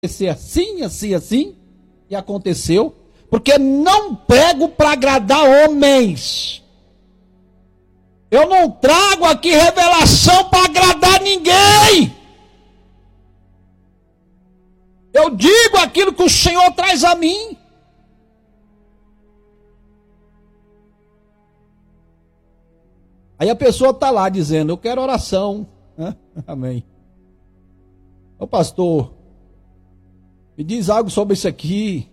acontecer assim, assim, assim, e aconteceu, porque não prego para agradar homens. Eu não trago aqui revelação para agradar ninguém. Eu digo aquilo que o Senhor traz a mim. Aí a pessoa está lá dizendo, eu quero oração. Amém. Ô pastor, me diz algo sobre isso aqui.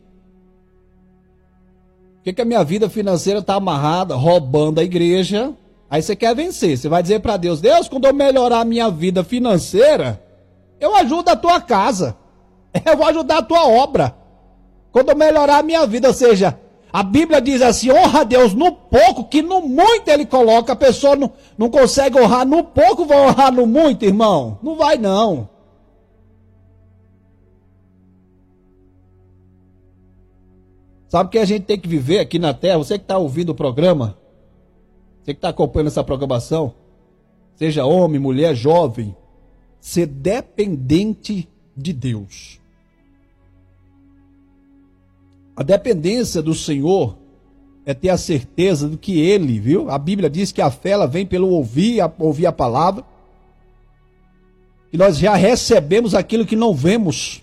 Por que a minha vida financeira está amarrada, roubando a igreja? Aí você quer vencer. Você vai dizer para Deus, Deus, quando eu melhorar a minha vida financeira, eu ajudo a tua casa. Eu vou ajudar a tua obra. Quando eu melhorar a minha vida, ou seja, a Bíblia diz assim, honra a Deus no pouco, que no muito Ele coloca. A pessoa não consegue honrar no pouco, vai honrar no muito, irmão? Não vai não. Sabe que a gente tem que viver aqui na terra? Você que está ouvindo o programa, você que está acompanhando essa programação, seja homem, mulher, jovem, ser dependente de Deus. A dependência do Senhor é ter a certeza do que Ele, viu? A Bíblia diz que a fé ela vem pelo ouvir a palavra, que nós já recebemos aquilo que não vemos.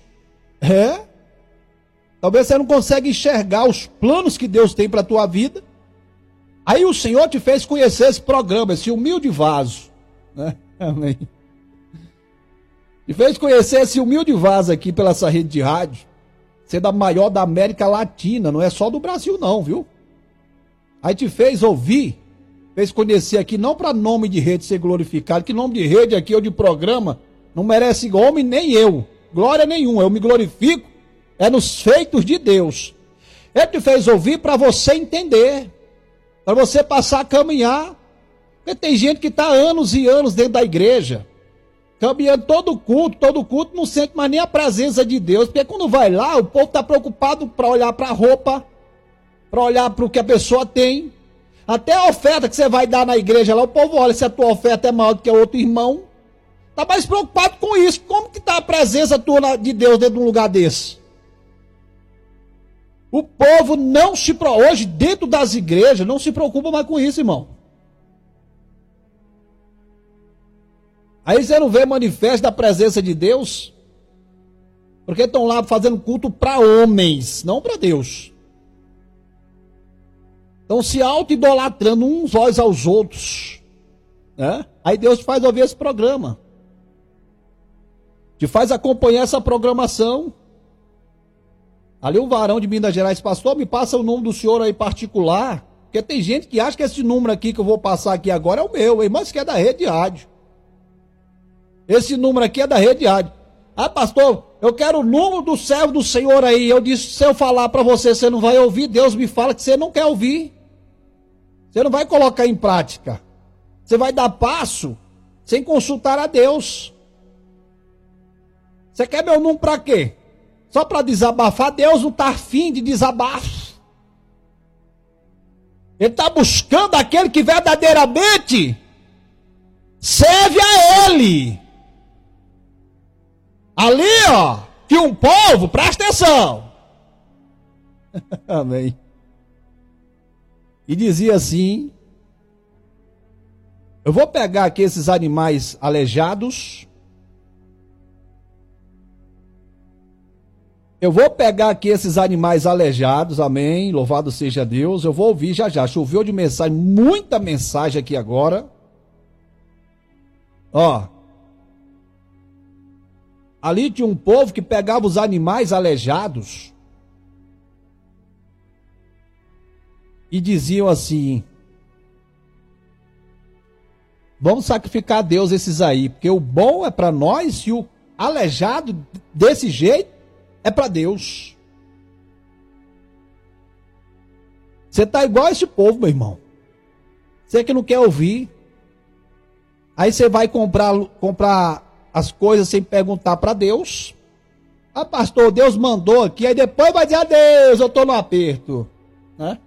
Talvez você não consiga enxergar os planos que Deus tem para a tua vida. Aí o Senhor te fez conhecer esse programa, esse humilde vaso, né? Amém. Te fez conhecer esse humilde vaso aqui pela essa rede de rádio, sendo a maior da América Latina, não é só do Brasil não, viu? Aí te fez ouvir, fez conhecer aqui, não para nome de rede ser glorificado, que nome de rede aqui ou de programa não merece homem nem eu, glória nenhuma, eu me glorifico é nos feitos de Deus. Ele te fez ouvir para você entender, para você passar a caminhar, porque tem gente que está anos e anos dentro da igreja, caminhando todo culto, não sente mais nem a presença de Deus, porque quando vai lá, o povo está preocupado para olhar para a roupa, para olhar para o que a pessoa tem, até a oferta que você vai dar na igreja lá, o povo olha se a tua oferta é maior do que a outro irmão, está mais preocupado com isso. Como que está a presença tua de Deus dentro de um lugar desse? O povo hoje dentro das igrejas, não se preocupa mais com isso, irmão. Aí você não vê manifesto da presença de Deus, porque estão lá fazendo culto para homens, não para Deus. Estão se auto-idolatrando uns aos outros, né? Aí Deus te faz ouvir esse programa, te faz acompanhar essa programação. Ali um varão de Minas Gerais, pastor, me passa o nome do senhor aí particular, porque tem gente que acha que esse número aqui que eu vou passar aqui agora é o meu, irmão, isso que é da rede de rádio. Esse número aqui é da rede de rádio. Ah, pastor, eu quero o número do servo do Senhor aí. Eu disse, se eu falar para você, você não vai ouvir. Deus me fala que você não quer ouvir. Você não vai colocar em prática. Você vai dar passo sem consultar a Deus. Você quer meu número para quê? Só para desabafar? Deus não está afim de desabafo. Ele está buscando aquele que verdadeiramente serve a Ele. Ali, ó, que um povo, presta atenção. Amém. E dizia assim, eu vou pegar aqui esses animais aleijados, amém, louvado seja Deus, eu vou ouvir já, choveu de mensagem, muita mensagem aqui agora, ó, ali tinha um povo que pegava os animais aleijados e diziam assim, vamos sacrificar a Deus esses aí, porque o bom é para nós e o aleijado desse jeito é para Deus. Você está igual a esse povo, meu irmão. Você que não quer ouvir. Aí você vai comprar as coisas sem perguntar para Deus. Ah, pastor, Deus mandou aqui. Aí depois vai dizer, Deus, eu estou no aperto. Né?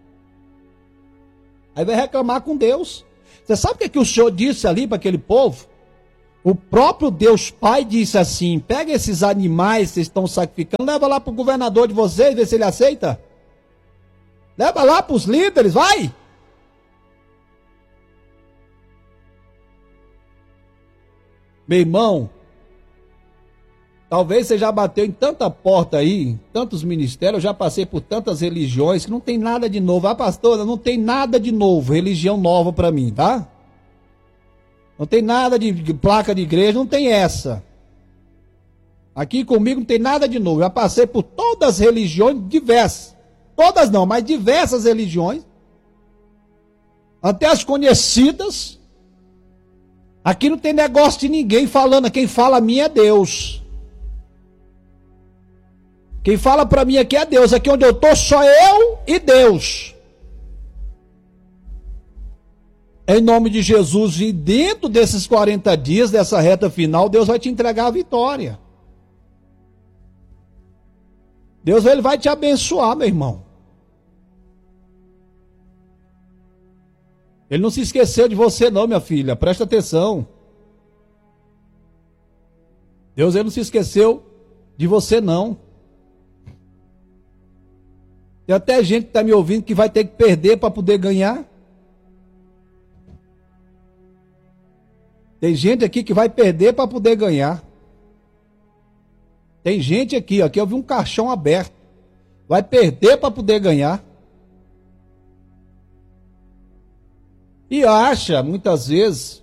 Aí vai reclamar com Deus. Você sabe o que o Senhor disse ali para aquele povo? O próprio Deus Pai disse assim: pega esses animais que vocês estão sacrificando, leva lá para o governador de vocês, vê se ele aceita. Leva lá para os líderes, vai. Meu irmão, talvez você já bateu em tanta porta aí, tantos ministérios, eu já passei por tantas religiões que não tem nada de novo. Ah, pastora, não tem nada de novo, religião nova para mim, tá? Não tem nada de placa de igreja, não tem essa. Aqui comigo não tem nada de novo. Já passei por todas as religiões diversas. Todas não, mas diversas religiões. Até as conhecidas. Aqui não tem negócio de ninguém falando. Quem fala a mim é Deus. Quem fala para mim aqui é Deus. Aqui onde eu estou só eu e Deus. Em nome de Jesus, e dentro desses 40 dias, dessa reta final, Deus vai te entregar a vitória. Deus, ele vai te abençoar, meu irmão. Ele não se esqueceu de você não, minha filha, presta atenção. Deus, ele não se esqueceu de você não. Tem até gente que está me ouvindo que vai ter que perder para poder ganhar. Tem gente aqui que vai perder para poder ganhar. Tem gente aqui, ó, que eu vi um caixão aberto. Vai perder para poder ganhar. E acha, muitas vezes,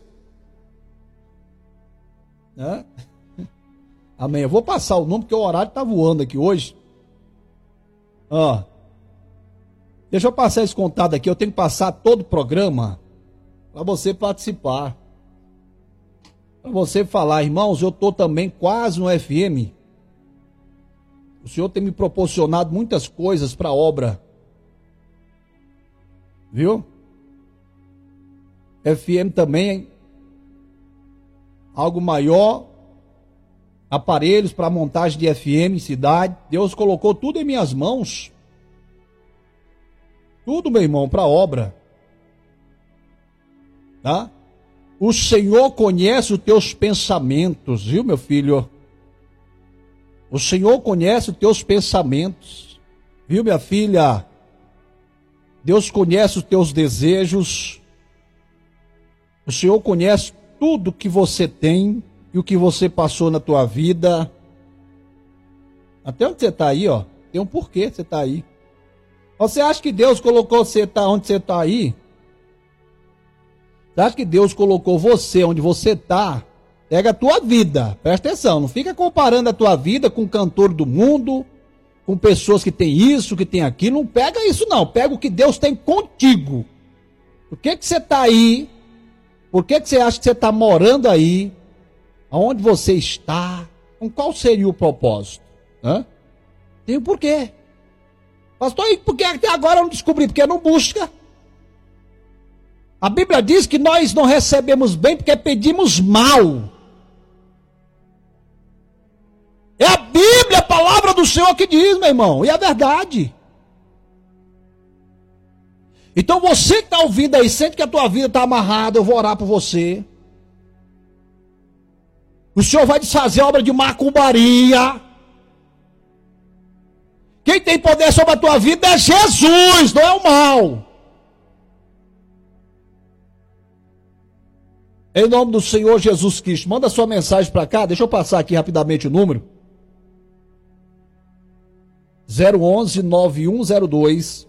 né? Amém. Eu vou passar o nome porque o horário está voando aqui hoje. Ó. Deixa eu passar esse contado aqui. Eu tenho que passar todo o programa para você participar. Para você falar, irmãos, eu estou também quase no FM. O Senhor tem me proporcionado muitas coisas para a obra. Viu? FM também, algo maior, aparelhos para montagem de FM em cidade. Deus colocou tudo em minhas mãos. Tudo, meu irmão, para a obra. Tá? O Senhor conhece os teus pensamentos, viu, meu filho? O Senhor conhece os teus pensamentos, viu, minha filha? Deus conhece os teus desejos. O Senhor conhece tudo que você tem e o que você passou na tua vida. Até onde você está aí, ó, tem um porquê você está aí. Você acha que Deus colocou você onde você está aí? Você acha que Deus colocou você onde você está? Pega a tua vida, presta atenção, não fica comparando a tua vida com cantor do mundo, com pessoas que tem isso, que tem aquilo, não pega isso não, pega o que Deus tem contigo. Por que você está aí? Por que você acha que você está morando aí? Aonde você está? Com qual seria o propósito? Tem um porquê. Pastor, e por que até agora eu não descobri? Porque não busca. A Bíblia diz que nós não recebemos bem porque pedimos mal. É a Bíblia, a palavra do Senhor que diz, meu irmão. E é verdade. Então você que está ouvindo aí, sente que a tua vida está amarrada, eu vou orar por você. O Senhor vai desfazer a obra de macumbaria. Quem tem poder sobre a tua vida é Jesus, não é o mal. Em nome do Senhor Jesus Cristo, manda sua mensagem para cá, deixa eu passar aqui rapidamente o número. 011 9102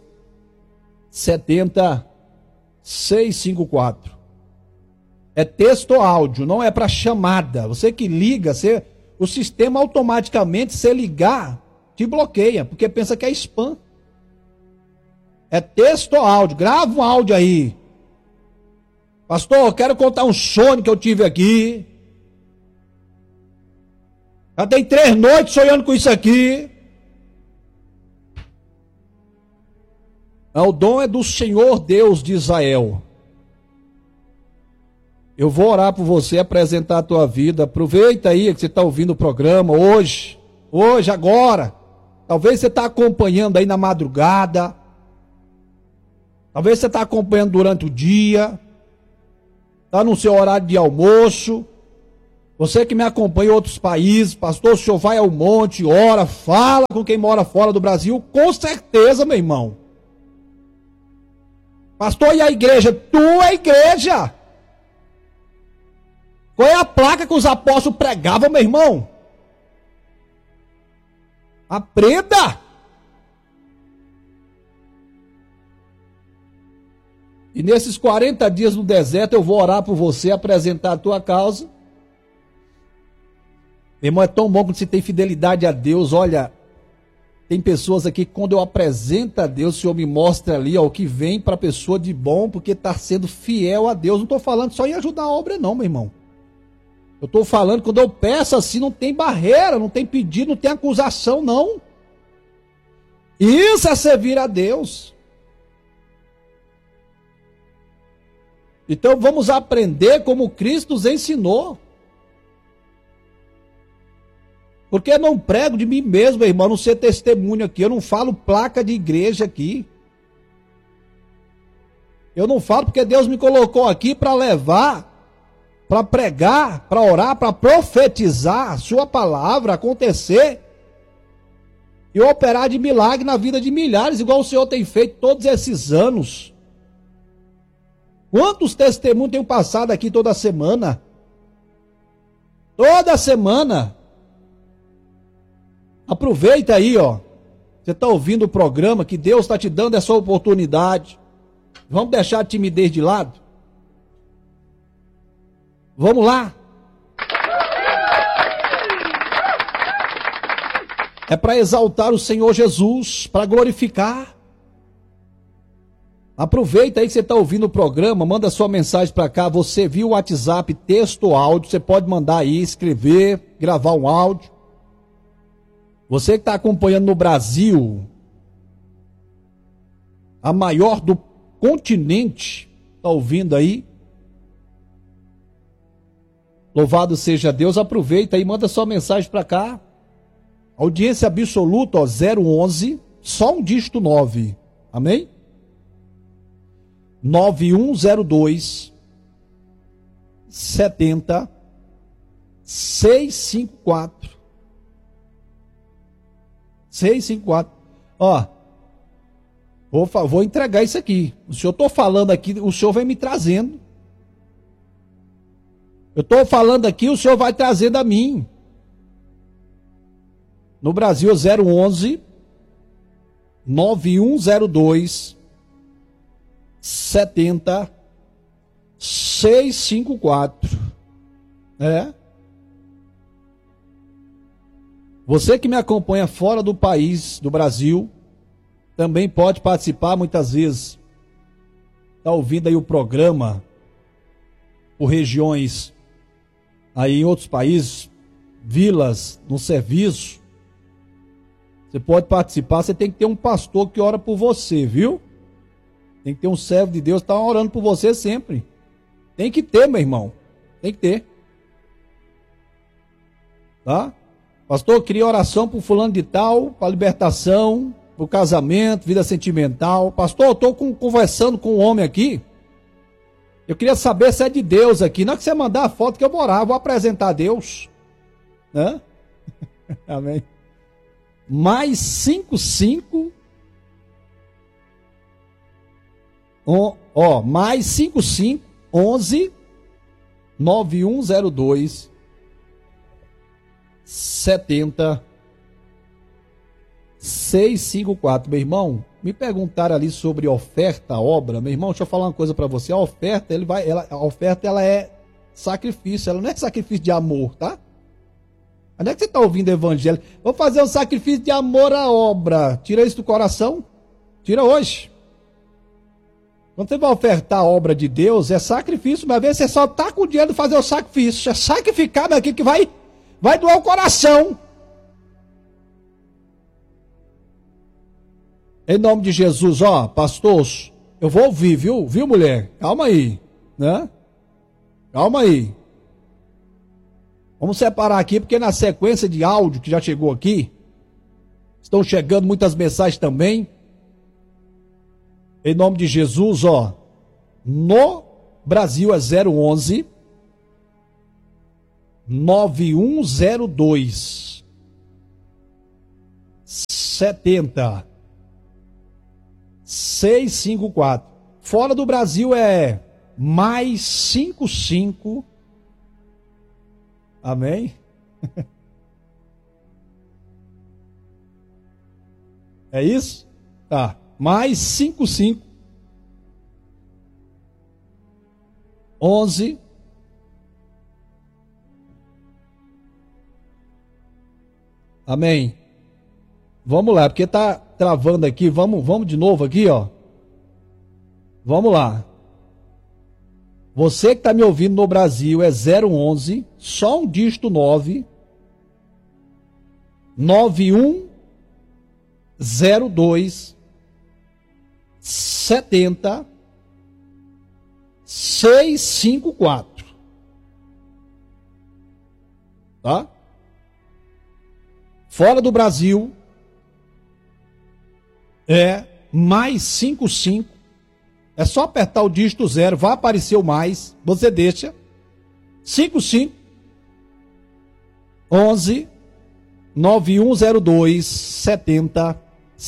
70654. É texto ou áudio, não é para chamada. Você que liga, o sistema automaticamente, se ligar, te bloqueia, porque pensa que é spam. É texto ou áudio, grava um áudio aí. Pastor, eu quero contar um sonho que eu tive aqui. Já tem 3 noites sonhando com isso aqui. O dom é do Senhor Deus de Israel. Eu vou orar por você, apresentar a tua vida. Aproveita aí que você está ouvindo o programa hoje, agora. Talvez você está acompanhando aí na madrugada. Talvez você está acompanhando durante o dia. Está no seu horário de almoço. Você que me acompanha em outros países, pastor, o senhor vai ao monte, ora, fala com quem mora fora do Brasil, com certeza, meu irmão. Pastor, e a igreja? Tua igreja. Qual é a placa que os apóstolos pregavam, meu irmão? Aprenda! E nesses 40 dias no deserto eu vou orar por você, apresentar a tua causa. Meu irmão, é tão bom quando você tem fidelidade a Deus. Olha, tem pessoas aqui que quando eu apresento a Deus, o Senhor me mostra ali ó, o que vem para a pessoa de bom, porque está sendo fiel a Deus. Não estou falando só em ajudar a obra não, meu irmão. Eu estou falando, quando eu peço assim, não tem barreira, não tem pedido, não tem acusação, não. Isso é servir a Deus. Então vamos aprender como Cristo nos ensinou. Porque eu não prego de mim mesmo, meu irmão, não ser testemunho aqui. Eu não falo placa de igreja aqui. Eu não falo porque Deus me colocou aqui para levar, para pregar, para orar, para profetizar a sua palavra acontecer e operar de milagre na vida de milhares, igual o Senhor tem feito todos esses anos. Quantos testemunhos tenho passado aqui toda semana? Toda semana. Aproveita aí, ó. Você está ouvindo o programa, que Deus está te dando essa oportunidade. Vamos deixar a timidez de lado? Vamos lá. É para exaltar o Senhor Jesus, para glorificar. Aproveita aí que você está ouvindo o programa, manda sua mensagem para cá. Você viu o WhatsApp, texto ou áudio, você pode mandar aí, escrever, gravar um áudio. Você que está acompanhando no Brasil, a maior do continente, está ouvindo aí? Louvado seja Deus, aproveita aí, manda sua mensagem para cá. Audiência absoluta, ó, 011, só um dígito 9, amém? 9102 70 654 654. Ó, vou entregar isso aqui. O senhor estou falando aqui, o senhor vem me trazendo. Eu estou falando aqui, o senhor vai trazendo a mim. No Brasil, 011 9102 70 654. É. Você que me acompanha fora do país, do Brasil, também pode participar muitas vezes. Está ouvindo aí o programa por regiões aí em outros países, vilas, no serviço. Você pode participar, você tem que ter um pastor que ora por você, viu? Tem que ter um servo de Deus que está orando por você sempre. Tem que ter, meu irmão. Tem que ter. Tá? Pastor, queria oração por fulano de tal, para libertação, para casamento, vida sentimental. Pastor, eu estou conversando com um homem aqui. Eu queria saber se é de Deus aqui. Não é que você mandar a foto que eu vou orar, vou apresentar a Deus. Né? Amém. Mais 55. Mais 55 11 9102 70 654. Meu irmão, me perguntaram ali sobre oferta, obra. Meu irmão, deixa eu falar uma coisa para você. A oferta, a oferta ela é sacrifício, ela não é sacrifício de amor, tá? Onde é que você está ouvindo o evangelho? Vou fazer um sacrifício de amor à obra. Tira isso do coração. Tira hoje. Quando você vai ofertar a obra de Deus, é sacrifício, mas às vezes você só está com o dinheiro de fazer o sacrifício. É sacrificar aqui que vai doar o coração. Em nome de Jesus, ó, pastor, eu vou ouvir, viu, mulher? Calma aí, né? Calma aí. Vamos separar aqui, porque na sequência de áudio que já chegou aqui, estão chegando muitas mensagens também. Em nome de Jesus, ó, no Brasil é 011 9102 70 654. Fora do Brasil é mais 55. Amém? É isso? Tá. Mais 55 11 Amém. Vamos lá, porque tá travando aqui. Vamos de novo aqui, ó. Vamos lá. Você que está me ouvindo no Brasil é 011, só um dígito 9, 9102 70 654. Tá? Fora do Brasil é mais 55. É só apertar o dígito 0, vai aparecer o mais, você deixa 55 11 9102 70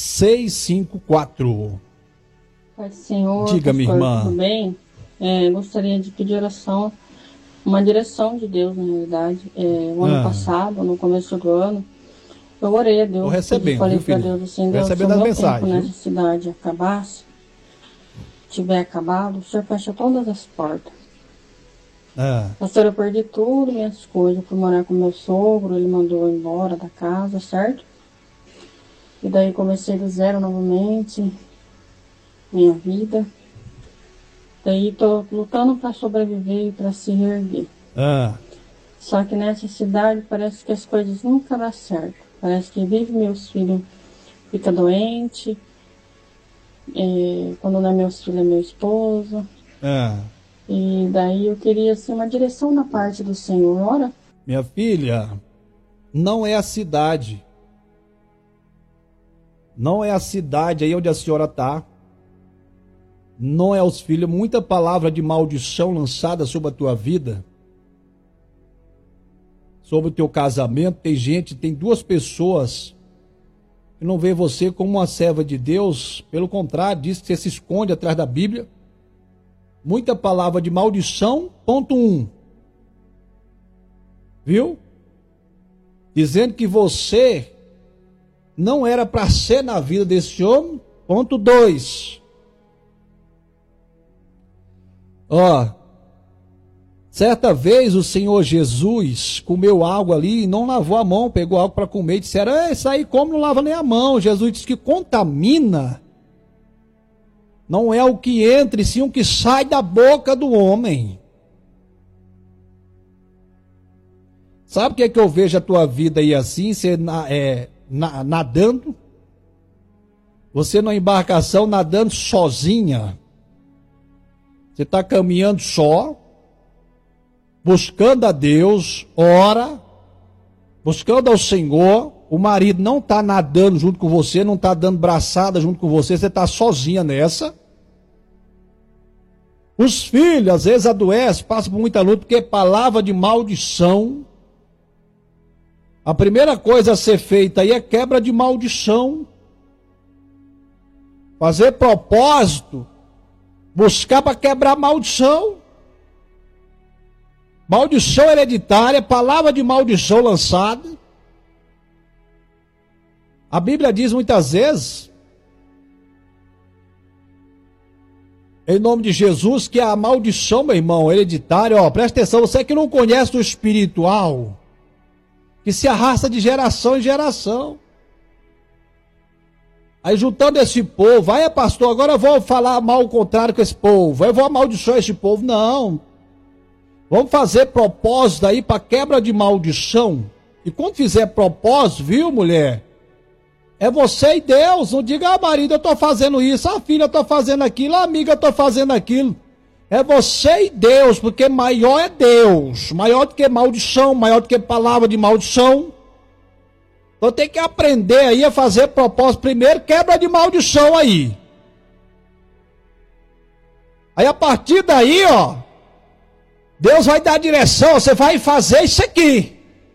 654. Pai do Senhor, diga, minha irmã. Tudo bem? Gostaria de pedir oração, uma direção de Deus, na realidade. O ano passado, no começo do ano, eu orei a Deus. Tô recebendo, falei viu, para Deus assim, Deus, se o recebendo as meu mensagens, tempo viu? nessa cidade acabasse, tiver acabado, o Senhor fecha todas as portas. Pastor, eu perdi tudo, minhas coisas. Eu fui morar com meu sogro, ele mandou eu embora da casa, certo? E daí comecei do zero novamente, minha vida. Daí tô lutando para sobreviver e para se reerguer. Só que nessa cidade parece que as coisas nunca dão certo. Parece que vive meus filhos, fica doente. Quando não é meus filhos, é meu esposo. E daí eu queria assim, uma direção na parte do Senhor. Ora. Minha filha, não é a cidade. Não é a cidade aí onde a senhora está. Não é os filhos. Muita palavra de maldição lançada sobre a tua vida. Sobre o teu casamento. Tem duas pessoas que não vê você como uma serva de Deus. Pelo contrário, diz que você se esconde atrás da Bíblia. Muita palavra de maldição, ponto 1. Viu? Dizendo que você não era para ser na vida desse homem, ponto 2. Certa vez o Senhor Jesus comeu algo ali e não lavou a mão, pegou algo para comer e disseram, isso aí como não lava nem a mão. Jesus disse que contamina. Não é o que entra, e sim o que sai da boca do homem. Sabe o que é que eu vejo a tua vida aí assim, você nadando? Você numa embarcação nadando sozinha. Você está caminhando só, buscando a Deus, ora, buscando ao Senhor. O marido não está nadando junto com você, não está dando braçada junto com você, você está sozinha nessa. Os filhos, às vezes, adoecem, passam por muita luta, porque é palavra de maldição. A primeira coisa a ser feita aí é quebra de maldição. Fazer propósito, buscar para quebrar maldição. Maldição hereditária, palavra de maldição lançada. A Bíblia diz muitas vezes, em nome de Jesus, que a maldição, meu irmão, hereditária, presta atenção, você que não conhece o espiritual, que se arrasta de geração em geração. Aí juntando esse povo, aí pastor, agora eu vou falar mal o contrário com esse povo, eu vou amaldiçoar esse povo. Não. Vamos fazer propósito aí para quebra de maldição. E quando fizer propósito, viu, mulher? É você e Deus. Não diga, marido, eu estou fazendo isso, filha, eu estou fazendo aquilo, amiga, eu estou fazendo aquilo. É você e Deus, porque maior é Deus. Maior do que maldição, maior do que palavra de maldição. Então tem que aprender aí a fazer propósito primeiro, quebra de maldição aí. Aí a partir daí, Deus vai dar a direção, você vai fazer isso aqui.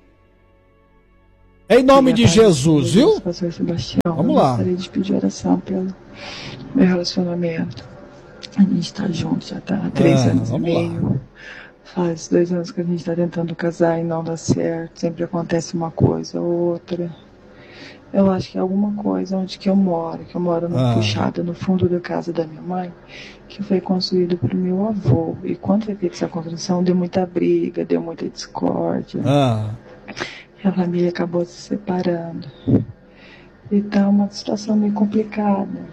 Em nome de Jesus, viu? Pastor Sebastião, vamos lá. Eu gostaria de pedir oração pelo meu relacionamento. A gente está junto, já está há 3 anos e meio. Lá. Faz 2 anos que a gente está tentando casar e não dá certo. Sempre acontece uma coisa ou outra. Eu acho que é alguma coisa onde que eu moro numa puxada no fundo da casa da minha mãe, que foi construída por meu avô. E quando foi feita essa construção, deu muita briga, deu muita discórdia. E a família acabou se separando. Então, uma situação meio complicada.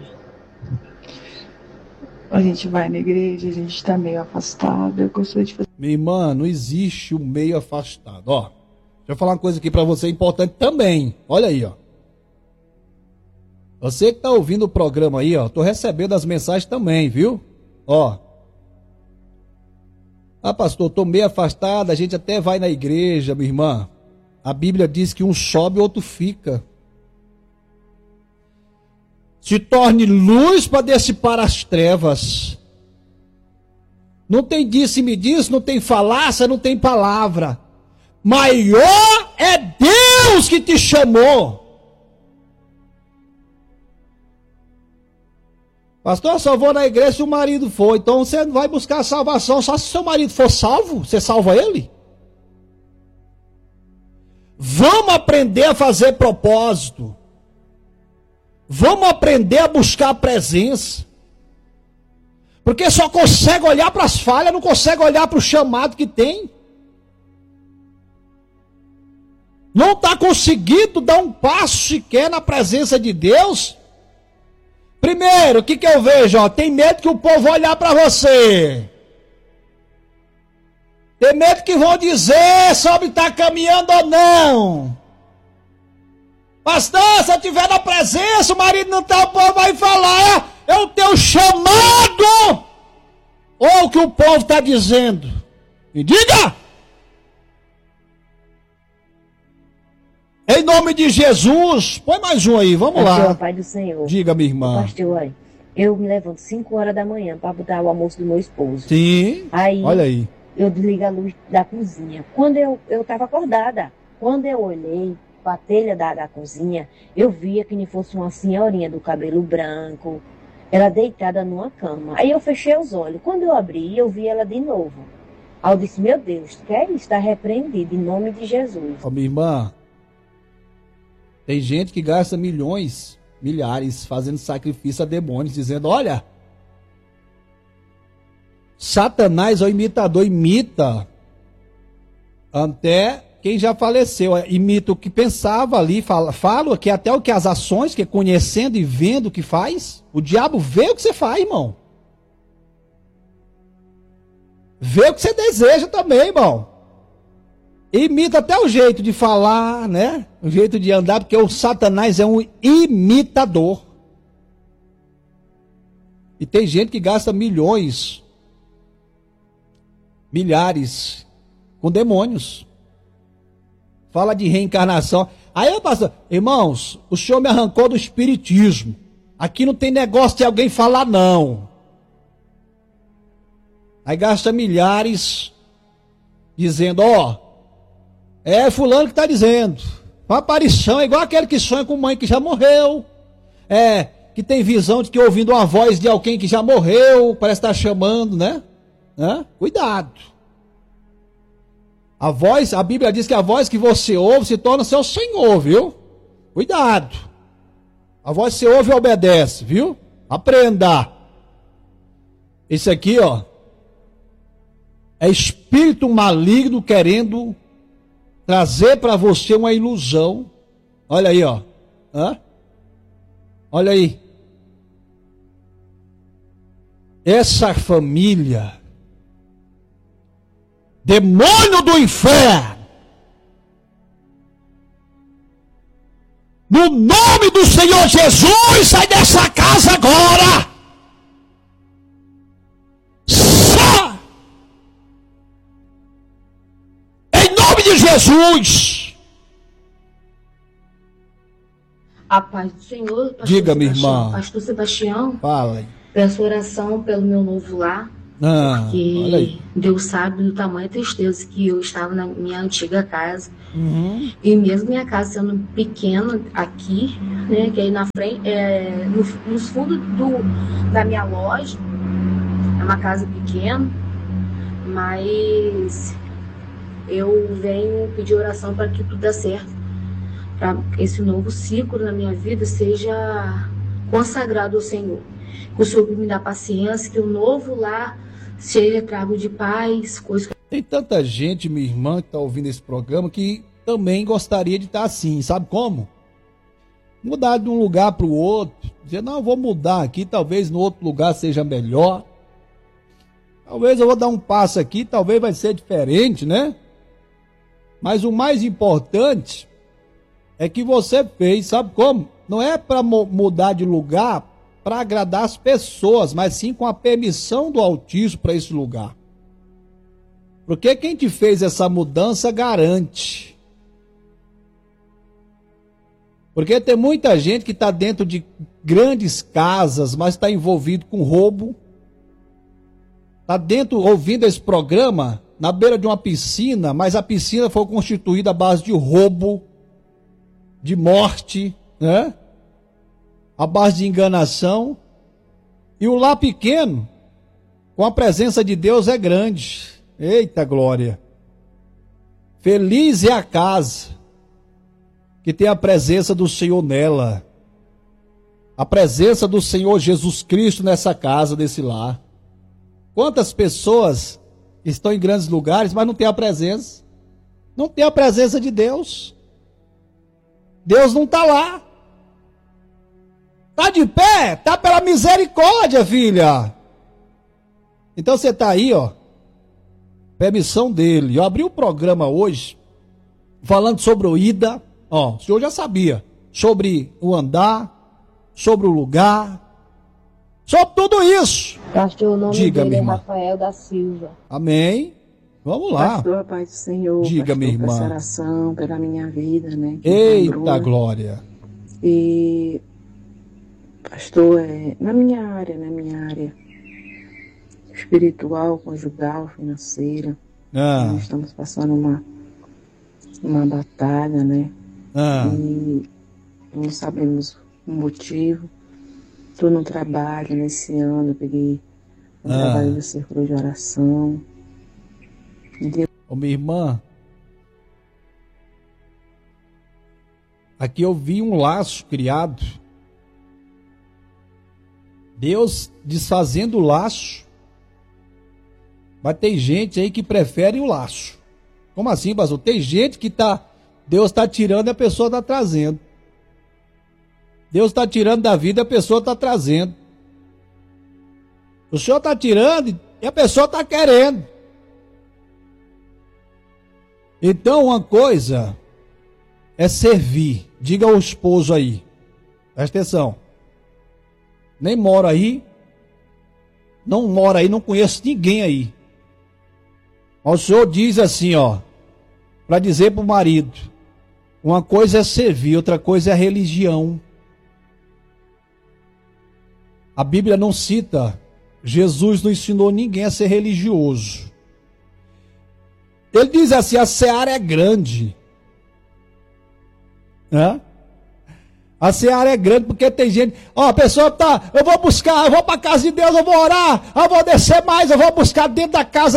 A gente vai na igreja, a gente está meio afastado. Eu gostaria de fazer... Minha irmã, não existe o meio afastado. Ó, deixa eu falar uma coisa aqui para você importante também. Olha aí, ó. Você que está ouvindo o programa aí, ó, tô recebendo as mensagens também, viu? Ó. Ah, pastor, tô meio afastado, a gente até vai na igreja, minha irmã. A Bíblia diz que um sobe e outro fica. Se torne luz para dissipar as trevas. Não tem disse-me disse, não tem falácia, não tem palavra. Maior é Deus que te chamou. Pastor, eu só vou na igreja se o marido for. Então você não vai buscar salvação só se seu marido for salvo. Você salva ele? Vamos aprender a fazer propósito. Vamos aprender a buscar a presença. Porque só consegue olhar para as falhas, não consegue olhar para o chamado que tem. Não está conseguindo dar um passo sequer na presença de Deus. Primeiro, o que eu vejo? Ó, tem medo que o povo olhar para você. Tem medo que vão dizer sobre estar caminhando ou não. Pastor, se eu estiver na presença, o marido não está, o povo vai falar, é o teu chamado. Ou o que o povo está dizendo. Me diga. Em nome de Jesus. Põe mais um aí, vamos lá. Pai do Senhor. Diga, minha irmã. Pastor, eu me levanto 5 horas da manhã para botar o almoço do meu esposo. Sim, aí, olha aí. Eu desligo a luz da cozinha. Quando eu estava acordada, quando eu olhei para a telha da cozinha, eu via que nem fosse uma senhorinha do cabelo branco, ela deitada numa cama. Aí eu fechei os olhos. Quando eu abri, eu vi ela de novo. Aí eu disse, meu Deus, que é isso? Está repreendido em nome de Jesus. Ó, minha irmã, tem gente que gasta milhões, milhares, fazendo sacrifício a demônios, dizendo, olha, Satanás, o imitador, imita até quem já faleceu, imita o que pensava ali, fala que até o que as ações, que conhecendo e vendo o que faz, o diabo vê o que você faz, irmão. Vê o que você deseja também, irmão. Imita até o jeito de falar, né? O jeito de andar, porque o Satanás é um imitador. E tem gente que gasta milhões, milhares, com demônios. Fala de reencarnação. Aí eu passo, irmãos, o senhor me arrancou do espiritismo. Aqui não tem negócio de alguém falar não. Aí gasta milhares, dizendo, ó, é fulano que está dizendo. Uma aparição é igual aquele que sonha com mãe que já morreu. É, que tem visão de que ouvindo uma voz de alguém que já morreu, parece estar chamando, né? Cuidado. A voz, a Bíblia diz que a voz que você ouve se torna seu Senhor, viu? Cuidado. A voz que você ouve e obedece, viu? Aprenda. Esse aqui, ó, é espírito maligno querendo trazer para você uma ilusão. Olha aí, ó. Olha aí. Essa família, demônio do inferno, no nome do Senhor Jesus, sai dessa casa agora. Sai! Em nome de Jesus. A paz do Senhor, pastor Diga, minha Sebastião. irmã. Pastor Sebastião, Fala. peço oração pelo meu novo lar. Porque Deus sabe do tamanho da tristeza que eu estava na minha antiga casa. E mesmo minha casa sendo pequena aqui, né, que aí na frente, nos fundos da minha loja, é uma casa pequena, mas eu venho pedir oração para que tudo dê certo, para esse novo ciclo na minha vida seja consagrado ao Senhor. Que o Senhor me dá paciência, que o novo lar seja trago de paz, coisas. Tem tanta gente, minha irmã, que está ouvindo esse programa, que também gostaria de estar assim, sabe como? Mudar de um lugar para o outro, dizer, não, eu vou mudar aqui, talvez no outro lugar seja melhor. Talvez eu vou dar um passo aqui, talvez vai ser diferente, né? Mas o mais importante é que você fez, sabe como? Não é para mudar de lugar para agradar as pessoas, mas sim com a permissão do Altíssimo para esse lugar. Porque quem te fez essa mudança garante. Porque tem muita gente que está dentro de grandes casas, mas está envolvido com roubo. Está dentro, ouvindo esse programa, na beira de uma piscina, mas a piscina foi constituída à base de roubo, de morte, né? À base de enganação. E o lar pequeno, com a presença de Deus, é grande. Eita glória! Feliz é a casa que tem a presença do Senhor nela. A presença do Senhor Jesus Cristo nessa casa, desse lar. Quantas pessoas estão em grandes lugares, mas não tem a presença? Não tem a presença de Deus. Deus não está lá. Está de pé? Está pela misericórdia, filha. Então você está aí, ó. Permissão dele. Eu abri o programa hoje falando sobre o ida. Ó, o senhor já sabia. Sobre o andar, sobre o lugar, sobre tudo isso. Pastor, o nome Diga, dele é minha irmã. Rafael da Silva. Amém. Vamos lá. Pastor, a paz do Senhor. Diga, pastor, minha irmã. peço oração pela minha vida, né? que Eita lembrou. glória. E, pastor, na minha área espiritual, conjugal, financeira, nós estamos passando uma batalha, né? E não sabemos o motivo. Estou no trabalho, nesse ano eu peguei um trabalho do círculo de oração. Ô, minha irmã, aqui eu vi um laço criado. Deus desfazendo o laço. Mas tem gente aí que prefere o laço. Como assim, pastor? Tem gente que Deus está tirando e a pessoa está trazendo. Deus está tirando da vida e a pessoa está trazendo. O Senhor está tirando e a pessoa está querendo. Então uma coisa é servir. Diga ao esposo aí. Presta atenção. Nem moro aí. Não moro aí, não conheço ninguém aí. Mas o Senhor diz assim, ó. Para dizer para o marido. Uma coisa é servir, outra coisa é a religião. A Bíblia não cita. Jesus não ensinou ninguém a ser religioso. Ele diz assim, a seara é grande. A seara é grande porque tem gente, a pessoa eu vou buscar, eu vou para a casa de Deus, eu vou orar, eu vou descer mais, eu vou buscar dentro da casa,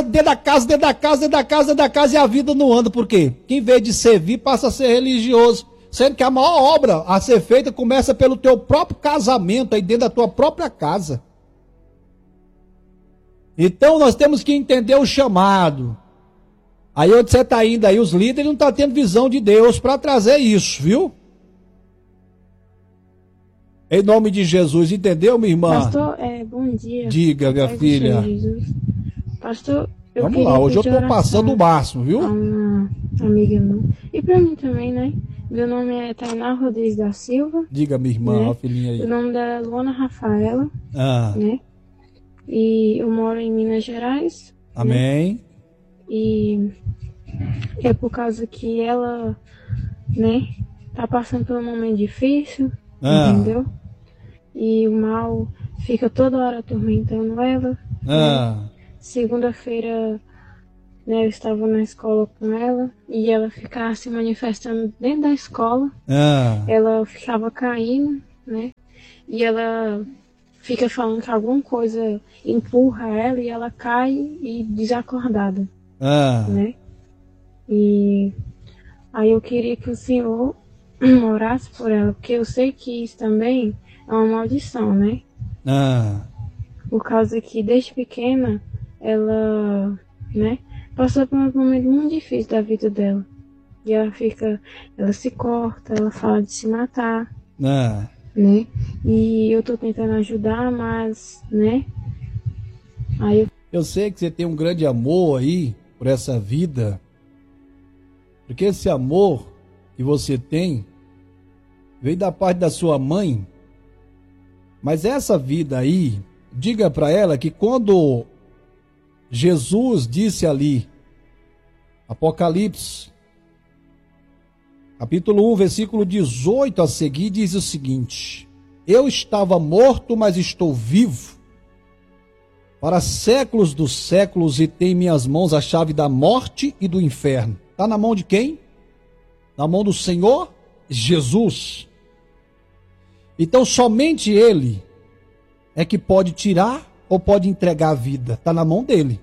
e a vida não anda. Por quê? Que em vez de servir, passa a ser religioso. Sendo que a maior obra a ser feita começa pelo teu próprio casamento, aí dentro da tua própria casa. Então nós temos que entender o chamado. Aí onde você está indo aí, os líderes não estão tendo visão de Deus para trazer isso, viu? Em nome de Jesus, entendeu, minha irmã? Pastor, bom dia. Diga, minha filha. Pastor, vamos lá, hoje eu estou passando o máximo, viu? Uma amiga minha. E para mim também, né? Meu nome é Tainá Rodrigues da Silva. Diga, minha irmã, né? a filhinha aí. O nome dela é Luana Rafaela. Né? E eu moro em Minas Gerais. Amém. Né? E é por causa que ela, né, tá passando por um momento difícil, entendeu? E o mal fica toda hora atormentando ela. Né? segunda-feira, né, eu estava na escola com ela e ela ficava se manifestando dentro da escola. Ela ficava caindo, né? E ela fica falando que alguma coisa empurra ela e ela cai e desacordada, né? E aí eu queria que o senhor orasse por ela, porque eu sei que isso também é uma maldição, né? Por causa que desde pequena ela, né, passou por um momento muito difícil da vida dela. E ela se corta, ela fala de se matar, né? E eu tô tentando ajudar, mas, né? Aí eu sei que você tem um grande amor aí por essa vida, porque esse amor que você tem veio da parte da sua mãe, mas essa vida aí, diga para ela que quando Jesus disse ali, Apocalipse, capítulo 1, versículo 18 a seguir, diz o seguinte: eu estava morto, mas estou vivo para séculos dos séculos, e tenho em minhas mãos a chave da morte e do inferno. Está na mão de quem? Na mão do Senhor Jesus. Então somente Ele é que pode tirar ou pode entregar a vida. Está na mão dele.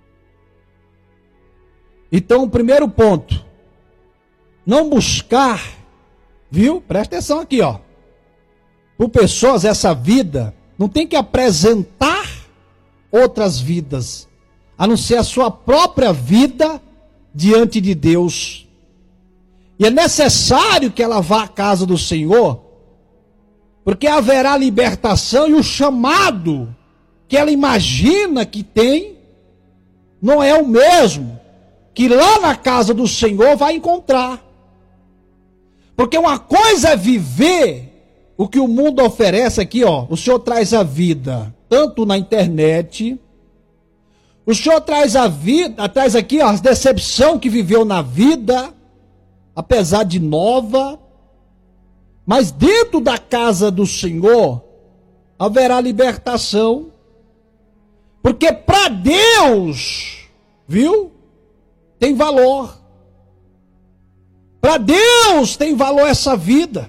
Então o primeiro ponto, não buscar, viu? Presta atenção aqui, ó. Por pessoas, essa vida não tem que apresentar outras vidas, a não ser a sua própria vida diante de Deus. E é necessário que ela vá à casa do Senhor, porque haverá libertação, e o chamado que ela imagina que tem não é o mesmo que lá na casa do Senhor vai encontrar. Porque uma coisa é viver o que o mundo oferece aqui, ó. O Senhor traz a vida, tanto na internet. O Senhor traz a vida, traz aqui, ó, a decepção que viveu na vida, apesar de nova. Mas dentro da casa do Senhor haverá libertação. Porque para Deus, viu? Tem valor. Para Deus tem valor essa vida.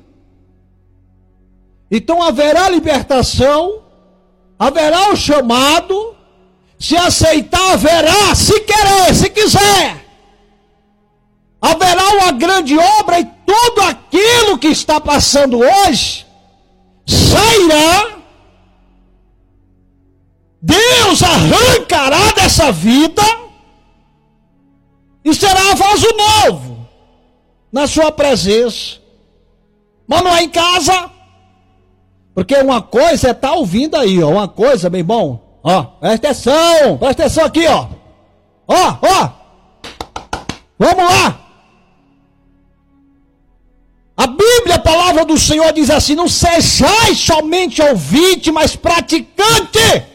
Então haverá libertação, haverá o chamado, se aceitar haverá, se querer, se quiser. Haverá uma grande obra e tudo aquilo que está passando hoje sairá. Deus arrancará dessa vida e será vaso novo na sua presença. Mas não é em casa. Porque uma coisa é estar ouvindo aí, ó. Uma coisa, meu irmão, ó, presta atenção aqui, ó. Ó, vamos lá. A Bíblia, a palavra do Senhor diz assim: não sejais somente ouvinte, mas praticante.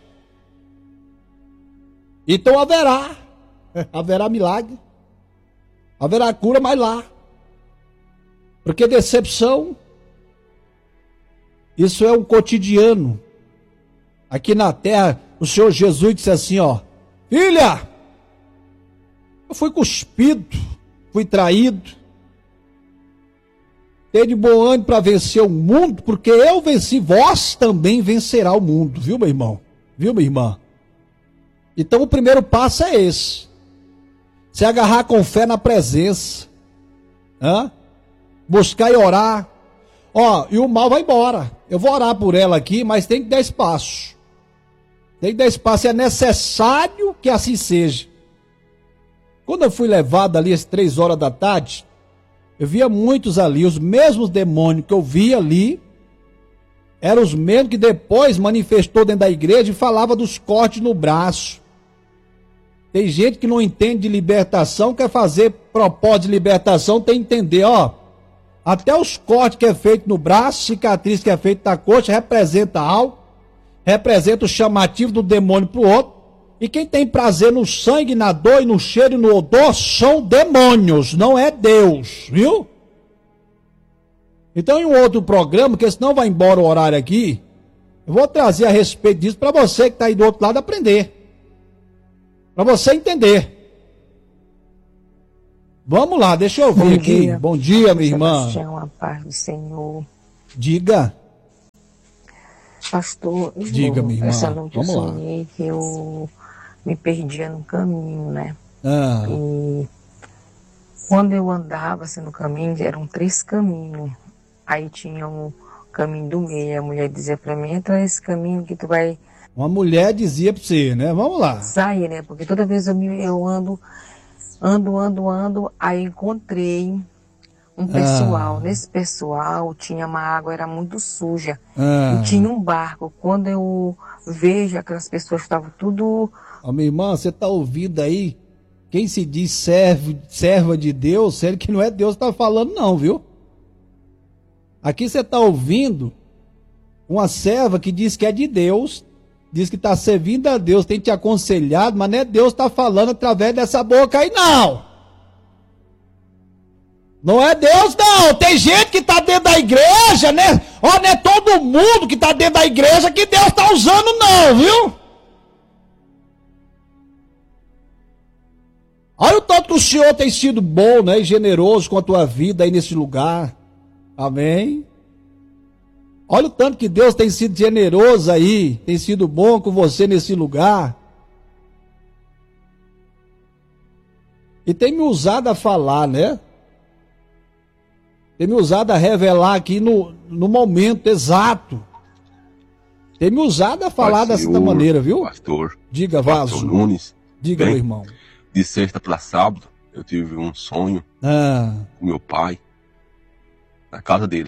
Então haverá milagre, haverá cura, mas lá. Porque decepção, isso é um cotidiano. Aqui na terra, o Senhor Jesus disse assim, ó: filha, eu fui cuspido, fui traído, tenho de bom ânimo para vencer o mundo, porque eu venci, vós também vencerá o mundo, viu, meu irmão? Viu, minha irmã? Então o primeiro passo é esse: se agarrar com fé na presença, buscar e orar. Ó, e o mal vai embora. Eu vou orar por ela aqui, mas tem que dar espaço. Tem que dar espaço, é necessário que assim seja. Quando eu fui levado ali às 3 horas da tarde, eu via muitos ali, os mesmos demônios que eu via ali, eram os mesmos que depois manifestou dentro da igreja e falava dos cortes no braço. Tem gente que não entende de libertação, quer fazer propósito de libertação, tem que entender, ó. Até os cortes que é feito no braço, cicatriz que é feito na coxa, representa algo, representa o chamativo do demônio para o outro. E quem tem prazer no sangue, na dor e no cheiro e no odor são demônios, não é Deus, viu? Então em um outro programa, que senão vai embora o horário aqui, eu vou trazer a respeito disso para você que está aí do outro lado aprender. Para você entender. Vamos lá, deixa eu ver aqui. Bom dia, minha irmã. Sebastião, a paz do Senhor. Diga. Pastor, diga, minha irmã. Essa noite eu sonhei que eu me perdia no caminho, né? E quando eu andava assim, no caminho, eram 3 caminhos. Aí tinha um caminho do meio. A mulher dizia pra mim, entra nesse caminho que tu vai... Uma mulher dizia pra você, né? Vamos lá. Sai, né? Porque toda vez eu ando, aí encontrei um pessoal. Nesse pessoal tinha uma água, era muito suja. E tinha um barco. Quando eu vejo aquelas pessoas estavam tudo... Minha irmã, você tá ouvindo aí? Quem se diz serva de Deus, sério que não é Deus que tá falando não, viu? Aqui você tá ouvindo uma serva que diz que é de Deus, diz que tá servindo a Deus, tem te aconselhado, mas não é Deus que tá falando através dessa boca aí não. Não é Deus não, tem gente que tá dentro da igreja, né? Ó, não é todo mundo que tá dentro da igreja que Deus tá usando não, viu? Olha o tanto que o Senhor tem sido bom, né, e generoso com a tua vida aí nesse lugar. Amém? Olha o tanto que Deus tem sido generoso aí, tem sido bom com você nesse lugar. E tem me usado a falar, né? Tem me usado a revelar aqui no momento exato. Tem me usado a falar dessa maneira, viu? Pastor. Diga, Vaso. Pastor Nunes. Diga, meu irmão. De sexta para sábado, eu tive um sonho com meu pai, na casa dele.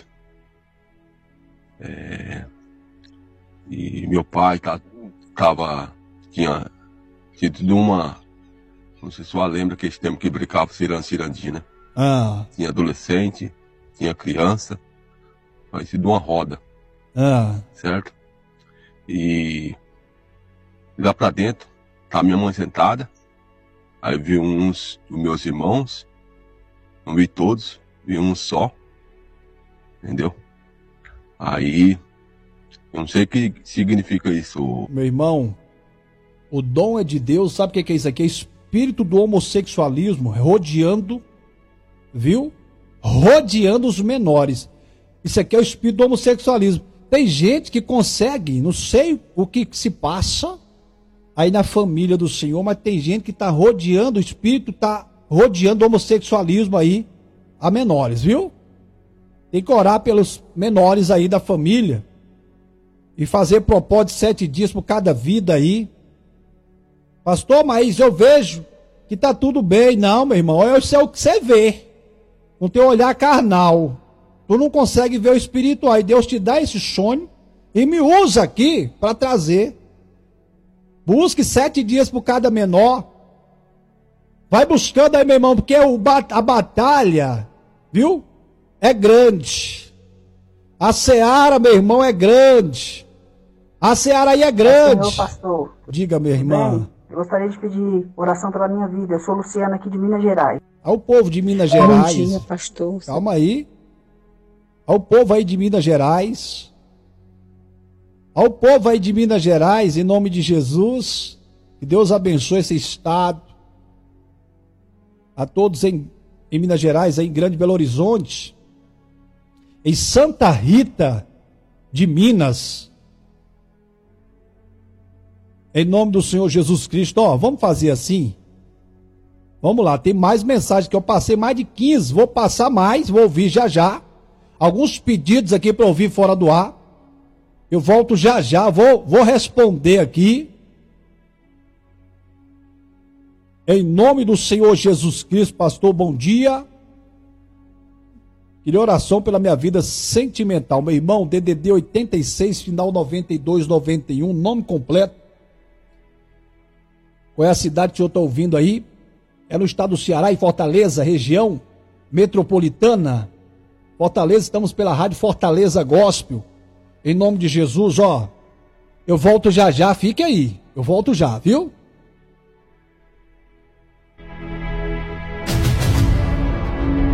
E meu pai tinha tido uma, não sei se você lembra que esse tempo que brincava cirandinha, né? Tinha adolescente, tinha criança, mas sido uma roda, certo? E lá pra dentro, tá minha mãe sentada. Aí vi uns dos meus irmãos, não vi todos, vi um só, entendeu? Aí, eu não sei o que significa isso. Meu irmão, o dom é de Deus, sabe o que é isso aqui? É espírito do homossexualismo rodeando, viu? Rodeando os menores. Isso aqui é o espírito do homossexualismo. Tem gente que consegue, não sei o que se passa aí na família do Senhor, mas tem gente que está rodeando, o espírito está rodeando o homossexualismo aí a menores, viu? Tem que orar pelos menores aí da família e fazer propósito de 7 dias por cada vida aí. Pastor, mas eu vejo que está tudo bem. Não, meu irmão, isso é o que você vê com teu olhar carnal. Tu não consegue ver o espiritual. E Deus te dá esse sonho e me usa aqui para trazer. Busque 7 dias por cada menor. Vai buscando aí, meu irmão, porque a batalha, viu? É grande. A seara, meu irmão, é grande. A seara aí é grande. Senhor pastor. Diga, minha irmã. Bem, eu gostaria de pedir oração pela minha vida. Eu sou Luciana aqui de Minas Gerais. Ao povo de Minas Gerais. Bom dia, pastor. Calma aí. Ao povo aí de Minas Gerais. Ao povo aí de Minas Gerais, em nome de Jesus, que Deus abençoe esse estado. A todos em Minas Gerais, aí em Grande Belo Horizonte, em Santa Rita de Minas. Em nome do Senhor Jesus Cristo, vamos fazer assim? Vamos lá, tem mais mensagens que eu passei, mais de 15, vou passar mais, vou ouvir já. Alguns pedidos aqui para ouvir fora do ar. Eu volto já, vou responder aqui. Em nome do Senhor Jesus Cristo, pastor, bom dia. Queria oração pela minha vida sentimental. Meu irmão, DDD 86, final 9291, nome completo. Qual é a cidade que o senhor está ouvindo aí? É no estado do Ceará, em Fortaleza, região metropolitana. Fortaleza, estamos pela rádio Fortaleza Gospel. Em nome de Jesus, eu volto já, fique aí. Eu volto já, viu?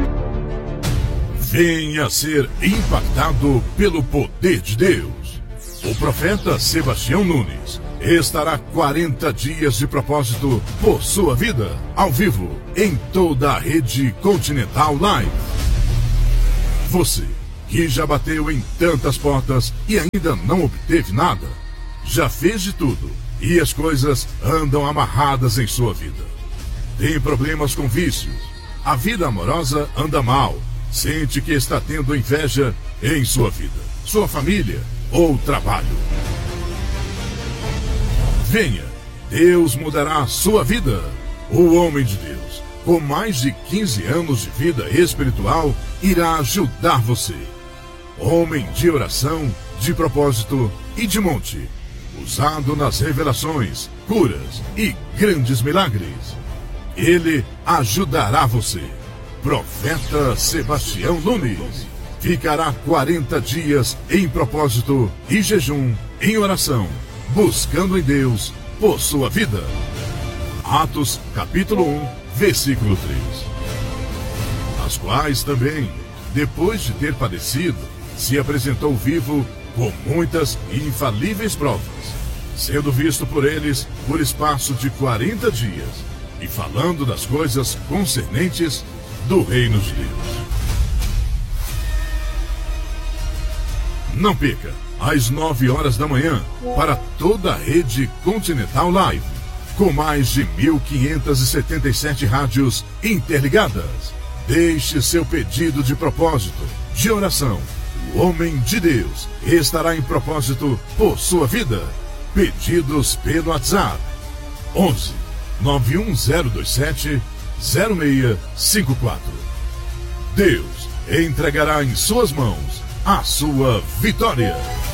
Venha ser impactado pelo poder de Deus. O profeta Sebastião Nunes estará 40 dias de propósito por sua vida, ao vivo, em toda a rede Continental Live. Você que já bateu em tantas portas e ainda não obteve nada, já fez de tudo e as coisas andam amarradas em sua vida. Tem problemas com vícios, a vida amorosa anda mal, sente que está tendo inveja em sua vida, sua família ou trabalho. Venha, Deus mudará a sua vida. O homem de Deus, com mais de 15 anos de vida espiritual, irá ajudar você. Homem de oração, de propósito e de monte, usado nas revelações, curas e grandes milagres. Ele ajudará você. Profeta Sebastião Nunes ficará 40 dias em propósito e jejum, em oração, buscando em Deus por sua vida. Atos capítulo 1, versículo 3. As quais também, depois de ter padecido, se apresentou vivo com muitas e infalíveis provas, sendo visto por eles por espaço de 40 dias, e falando das coisas concernentes do reino de Deus. Não perca, às 9 horas da manhã, para toda a rede Continental Live, com mais de 1.577 rádios interligadas. Deixe seu pedido de propósito, de oração. O homem de Deus estará em propósito por sua vida. Pedidos pelo WhatsApp 11 91027 0654. Deus entregará em suas mãos a sua vitória.